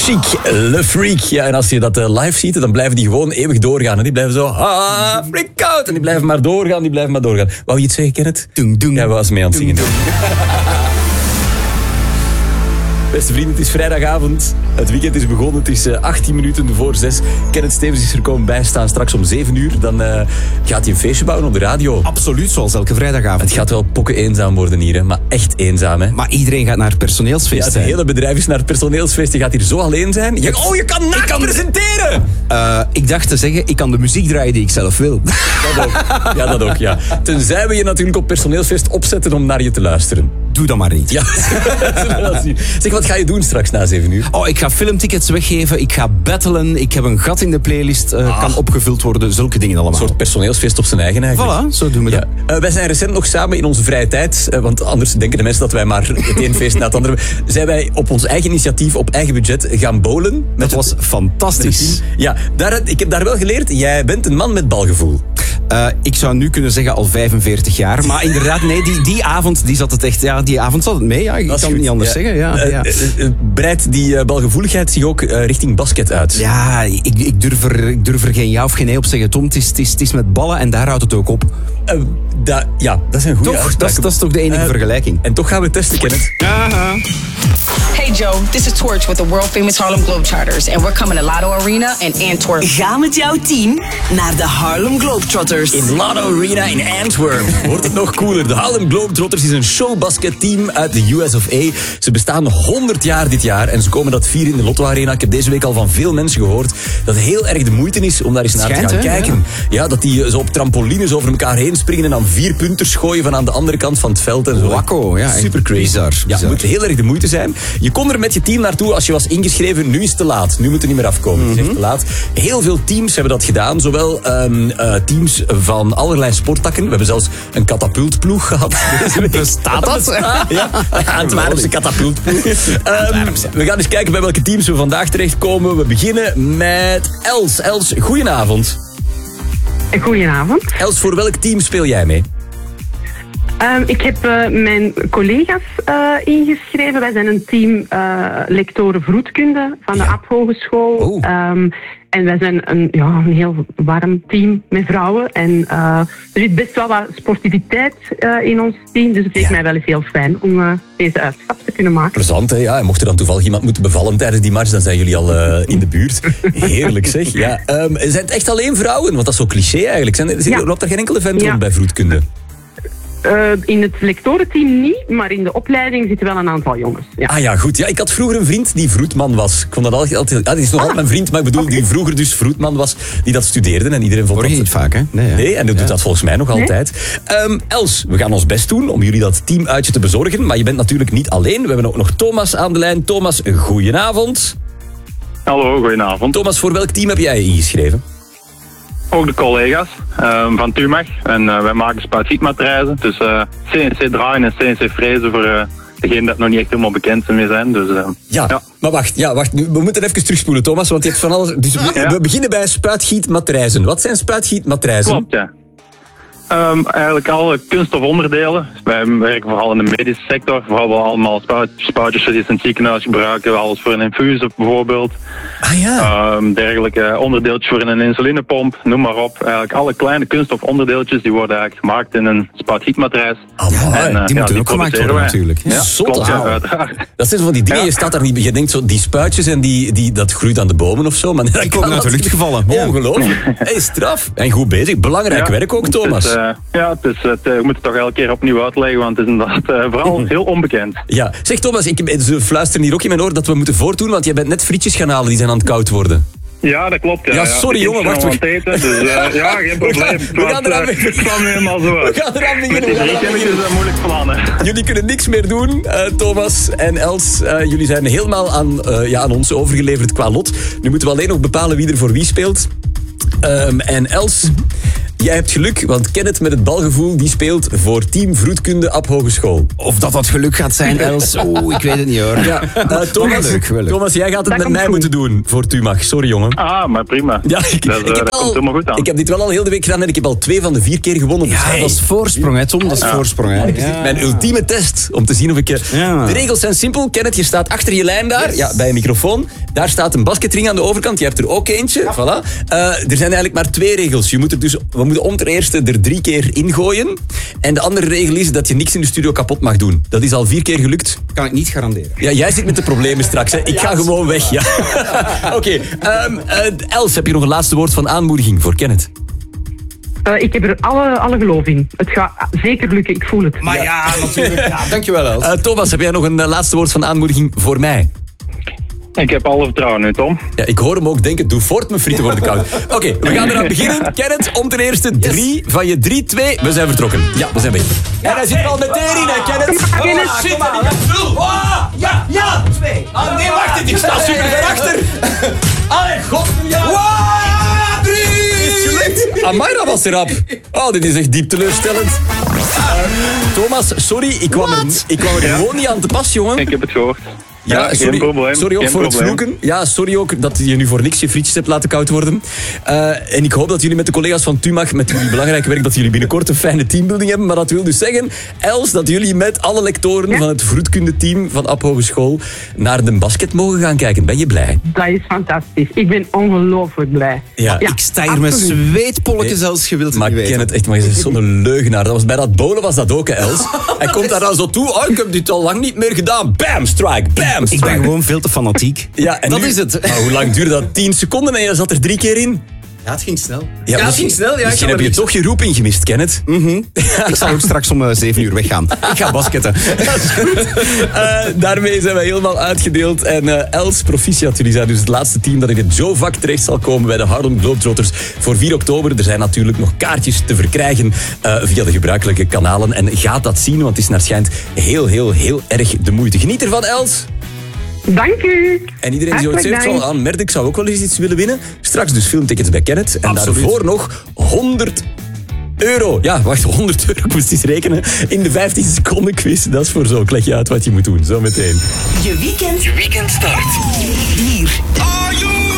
Chic, Le Freak. Ja, en als je dat live ziet, dan blijven die gewoon eeuwig doorgaan. En die blijven zo, freak out. En die blijven maar doorgaan, Wou je iets zeggen, Kenneth? Doeng, doeng. Ja, we was mee aan het zingen. Beste vrienden, het is vrijdagavond. Het weekend is begonnen. Het is 18 minuten voor 6. Kenneth Stevens is er komen bijstaan. Straks om 7 uur. Dan gaat hij een feestje bouwen op de radio. Absoluut, zoals elke vrijdagavond. Het gaat wel pokken eenzaam worden hier, hè? Maar echt eenzaam. Hè? Maar iedereen gaat naar het personeelsfeest. Ja, het hele bedrijf is naar het personeelsfeest. Je gaat hier zo alleen zijn. Je kan naakt presenteren! Ik dacht te zeggen, ik kan de muziek draaien die ik zelf wil. Dat ook. Ja, dat ook, ja. Tenzij we je natuurlijk op personeelsfeest opzetten om naar je te luisteren. Doe dat maar niet. Ja, zeg, wat ga je doen straks na 7 uur? Oh, ik ga filmtickets weggeven, ik ga battelen, ik heb een gat in de playlist, kan opgevuld worden, zulke dingen allemaal. Een soort personeelsfeest op zijn eigen eigenlijk. Voilà, zo doen we dat. Ja. Wij zijn recent nog samen in onze vrije tijd, want anders denken de mensen dat wij maar het een feest na het andere... Zijn wij op ons eigen initiatief, op eigen budget, gaan bowlen. Dat was fantastisch. Ja, ik heb daar wel geleerd, jij bent een man met balgevoel. Ik zou nu kunnen zeggen al 45 jaar. Maar inderdaad, nee, die avond die zat het echt... Ja, die avond zat het mee. Ja, ik kan het niet anders zeggen. Ja. Breidt die balgevoeligheid zich ook richting basket uit? Ja, ik durf er geen ja of geen nee op zeggen. Tom, het is met ballen en daar houdt het ook op. Dat is een goede uitspraak. Dat is toch de enige vergelijking. En toch gaan we testen, Kenneth. Aha. Hey Joe, this is Torch with the world famous Harlem Globetrotters and we're coming to Lotto Arena in Antwerp. Ga met jouw team naar de Harlem Globetrotters. In Lotto Arena in Antwerp. Wordt het nog cooler. De Harlem Globetrotters is een showbasketteam uit de US of A. Ze bestaan 100 jaar dit jaar en ze komen dat vieren in de Lotto Arena. Ik heb deze week al van veel mensen gehoord dat het heel erg de moeite is om daar eens naar te gaan kijken. Ja, dat die zo op trampolines over elkaar heen springen en dan 4 punters gooien van aan de andere kant van het veld. En zo. Wakko, ja. Super crazy. Bizar. Ja, het moet heel erg de moeite zijn. Je kon er met je team naartoe als je was ingeschreven. Nu is het te laat. Nu moet het niet meer afkomen. Het is echt te laat. Heel veel teams hebben dat gedaan. Zowel teams van allerlei sporttakken. We hebben zelfs een katapultploeg gehad. Bestaat dat? Ja, Antwerpse katapultploeg. We gaan eens kijken bij welke teams we vandaag terechtkomen. We beginnen met Els. Els, goedenavond. Goedenavond. Els, voor welk team speel jij mee? Ik heb mijn collega's ingeschreven. Wij zijn een team lectoren vroedkunde van de Abt Hogeschool. Oh. En wij zijn een heel warm team met vrouwen. En er zit best wel wat sportiviteit in ons team. Dus het leek mij wel eens heel fijn om deze uitstap te kunnen maken. Plezant, hè? Ja. En mocht er dan toevallig iemand moeten bevallen tijdens die match, dan zijn jullie al in de buurt. Heerlijk zeg. Ja. Zijn het echt alleen vrouwen? Want dat is zo cliché eigenlijk. Loopt er geen enkele vent rond bij vroedkunde? In het lectorenteam niet, maar in de opleiding zitten wel een aantal jongens. Ja. Ah ja, goed. Ja, ik had vroeger een vriend die vroedman was. Ik vond dat altijd... die is nog altijd mijn vriend, maar ik bedoel, die vroeger dus vroedman was, die dat studeerde. En iedereen vond hoor je dat... niet vaak, hè? Nee, en doet dat volgens mij nog altijd. Els, we gaan ons best doen om jullie dat teamuitje te bezorgen. Maar je bent natuurlijk niet alleen. We hebben ook nog Thomas aan de lijn. Thomas, goedenavond. Hallo, goedenavond. Thomas, voor welk team heb jij ingeschreven? Ook de collega's van TUMAG. En wij maken spuitgietmatrijzen. Dus CNC draaien en CNC frezen voor degenen dat nog niet echt helemaal bekend mee zijn. Dus, ja, maar wacht. Nu, we moeten even terugspoelen, Thomas, want je hebt van alles... Dus we beginnen bij spuitgietmatrijzen. Wat zijn spuitgietmatrijzen? Klopt, ja. Eigenlijk alle kunststofonderdelen. Wij werken vooral in de medische sector. Vooral allemaal spuitjes die ze in het ziekenhuis gebruiken. Alles voor een infuus bijvoorbeeld. Ah ja. Dergelijke onderdeeltjes voor een insulinepomp. Noem maar op. Eigenlijk alle kleine kunststofonderdeeltjes die worden eigenlijk gemaakt in een spuitgietmatrijs. Die moeten ook gemaakt worden natuurlijk. Ja, klopt, uiteraard. Dat zijn van die dingen, je staat daar niet... Je denkt zo, die spuitjes en dat groeit aan de bomen of zo. Maar die komen uit de lucht gevallen. Ongelooflijk. Hey, straf. En goed bezig. Belangrijk werk ook, Thomas. We moeten het toch elke keer opnieuw uitleggen, want het is inderdaad vooral heel onbekend. Ja. Zeg Thomas, ze fluisteren hier ook in mijn oor dat we moeten voortdoen, want jij bent net frietjes gaan halen, die zijn aan het koud worden. Ja, dat klopt. Ja, sorry jongen, wacht. Geen probleem. We gaan eraan beginnen. Het kwam helemaal zo uit. We gaan eraan beginnen. Het is moeilijk plannen. Jullie kunnen niks meer doen, Thomas en Els. Jullie zijn helemaal aan ons overgeleverd qua lot. Nu moeten we alleen nog bepalen wie er voor wie speelt. En Els... Jij hebt geluk, want Kenneth met het balgevoel die speelt voor Team Vroedkunde Abt Hogeschool. Of dat geluk gaat zijn, Els. Ik weet het niet hoor. Ja, Thomas, jij gaat het met mij moeten doen voor TUMAG. Sorry jongen. Ah, maar prima. Ja, dat komt helemaal goed aan. Ik heb dit wel al heel de week gedaan en ik heb al 2 van de 4 keer gewonnen. Dus dat is voorsprong, hè Tom. Dat is voorsprong. Hè. Dit is mijn ultieme test om te zien of ik... De regels zijn simpel. Kenneth, je staat achter je lijn daar, bij een microfoon. Daar staat een basketring aan de overkant. Je hebt er ook eentje. Ja. Voilà. Er zijn eigenlijk maar 2 regels. We moeten om ten eerste er 3 keer ingooien. En de andere regel is dat je niks in de studio kapot mag doen. Dat is al 4 keer gelukt. Kan ik niet garanderen. Ja, jij zit met de problemen straks. Hè. Ik ga gewoon weg. Ja. Oké. Els, heb je nog een laatste woord van aanmoediging voor Kenneth? Ik heb er alle geloof in. Het gaat zeker lukken, ik voel het. Maar ja natuurlijk. Ja, dankjewel, Els. Thomas, heb jij nog een laatste woord van aanmoediging voor mij? Ik heb alle vertrouwen nu, Tom. Ja, ik hoor hem ook denken, doe voort, mijn frieten worden koud. Oké, we gaan eraan beginnen. Kenneth, om ten eerste 3 van je 3-2. We zijn vertrokken. Ja, we zijn weg. En hij zit er al meteen in, hè, Kenneth. Shit, ja, 2. Nee, wacht, ik sta super ver achter. Allee, god. Ja, 3. Is gelukt. Amai, dat was erop. Oh, dit is echt diep teleurstellend. Thomas, sorry, ik kwam er gewoon niet aan te pas, jongen. Ik heb het gehoord. Ja, geen sorry, probleem. Sorry ook geen voor probleem. het vloeken. Ja, sorry ook dat je nu voor niks je frietjes hebt laten koud worden. En ik hoop dat jullie met de collega's van TUMAG, met jullie belangrijke werk, dat jullie binnenkort een fijne teambuilding hebben. Maar dat wil dus zeggen, Els, dat jullie met alle lectoren van het vroedkundeteam van App Hogeschool naar de basket mogen gaan kijken. Ben je blij? Dat is fantastisch. Ik ben ongelooflijk blij. Ja, Ik sta hier met zweetpolletjes als je wilt maar niet ik ken weten. het echt, maar je bent zo'n leugenaar. Dat was bij dat bowlen was dat ook, hè, Els. Hij komt daar dan zo toe. Oh, ik heb dit al lang niet meer gedaan. Bam, strike, bam, strike. Ik ben gewoon veel te fanatiek. Ja, en dat nu- is het. Maar hoe lang duurde dat? 10 seconden en je zat er 3 keer in? Ja, het ging snel. Ja, het ging snel. Ja, misschien heb je toch je roeping gemist, Kenneth. Ik zal ook straks om 7 uur weggaan. Ik ga basketten. Dat is goed. Daarmee zijn wij helemaal uitgedeeld. En Els, proficiat. Jullie zijn dus het laatste team dat in het Joe-vak terecht zal komen bij de Harlem Globetrotters voor 4 oktober. Er zijn natuurlijk nog kaartjes te verkrijgen via de gebruikelijke kanalen. En ga dat zien, want het is naar schijnt heel erg de moeite. Geniet ervan, Els. Dank u. En iedereen die zoiets heeft van, Merd, ik zou ook wel eens iets willen winnen. Straks dus filmtickets bij Kenneth. En daarvoor nog 100 euro. Ja, wacht, 100 euro. Ik moest eens rekenen. In de 15 seconden quiz. Dat is voor zo. Ik leg je uit wat je moet doen. Zometeen. Je weekend start hier. Are you